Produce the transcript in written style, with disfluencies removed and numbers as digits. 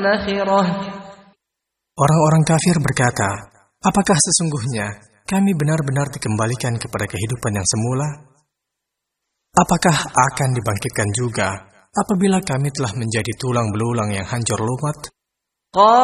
نَخِرَةٌ. Orang-orang kafir berkata, apakah sesungguhnya kami benar-benar dikembalikan kepada kehidupan yang semula? Apakah akan dibangkitkan juga apabila kami telah menjadi tulang belulang yang hancur lumat?